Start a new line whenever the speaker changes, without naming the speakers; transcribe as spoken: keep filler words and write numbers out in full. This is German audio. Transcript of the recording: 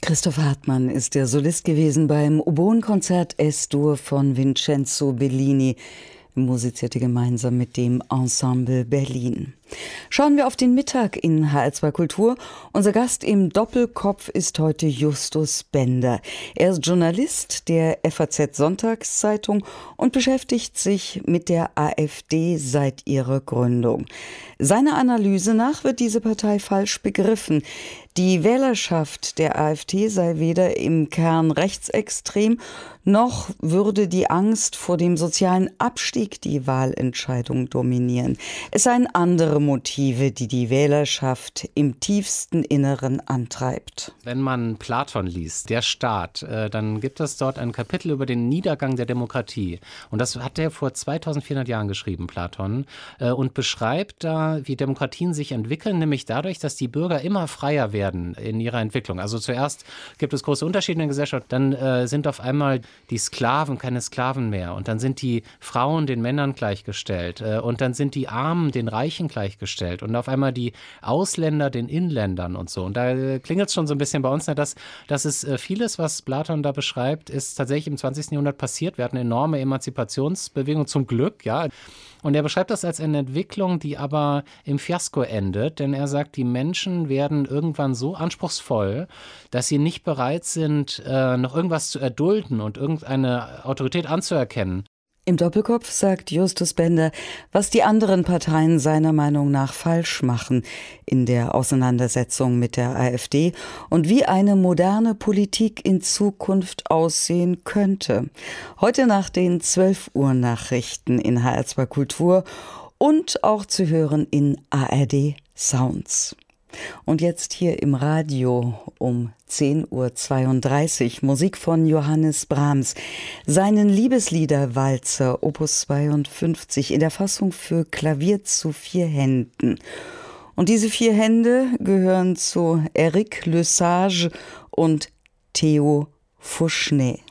Christoph Hartmann ist der Solist gewesen beim Oboenkonzert Es-Dur von Vincenzo Bellini. Er musizierte gemeinsam mit dem Ensemble Berlin. Schauen wir auf den Mittag in H R zwei Kultur. Unser Gast im Doppelkopf ist heute Justus Bender. Er ist Journalist der F A Z Sonntagszeitung und beschäftigt sich mit der AfD seit ihrer Gründung. Seiner Analyse nach wird diese Partei falsch begriffen. Die Wählerschaft der AfD sei weder im Kern rechtsextrem, noch würde die Angst vor dem sozialen Abstieg die Wahlentscheidung dominieren. Es seien andere Motive, die die Wählerschaft im tiefsten Inneren antreibt.
Wenn man Platon liest, der Staat, dann gibt es dort ein Kapitel über den Niedergang der Demokratie. Und das hat er vor zweitausendvierhundert Jahren geschrieben, Platon, und beschreibt da, wie Demokratien sich entwickeln, nämlich dadurch, dass die Bürger immer freier werden in ihrer Entwicklung. Also zuerst gibt es große Unterschiede in der Gesellschaft, dann äh, sind auf einmal die Sklaven keine Sklaven mehr und dann sind die Frauen den Männern gleichgestellt äh, und dann sind die Armen den Reichen gleichgestellt und auf einmal die Ausländer den Inländern und so. Und da äh, klingelt es schon so ein bisschen bei uns, na, dass, dass es äh, vieles, was Platon da beschreibt, ist tatsächlich im zwanzigsten Jahrhundert passiert. Wir hatten eine enorme Emanzipationsbewegung, zum Glück, ja. Und er beschreibt das als eine Entwicklung, die aber im Fiasko endet, denn er sagt, die Menschen werden irgendwann so anspruchsvoll, dass sie nicht bereit sind, äh, noch irgendwas zu erdulden und irgendeine Autorität anzuerkennen.
Im Doppelkopf sagt Justus Bender, was die anderen Parteien seiner Meinung nach falsch machen in der Auseinandersetzung mit der AfD und wie eine moderne Politik in Zukunft aussehen könnte. Heute nach den zwölf Uhr Nachrichten in H R zwei Kultur und auch zu hören in A R D Sounds. Und jetzt hier im Radio um zehn Uhr zweiunddreißig Musik von Johannes Brahms. Seinen Liebesliederwalzer Opus zweiundfünfzig in der Fassung für Klavier zu vier Händen. Und diese vier Hände gehören zu Eric Le Sage und Theo Fouchnet.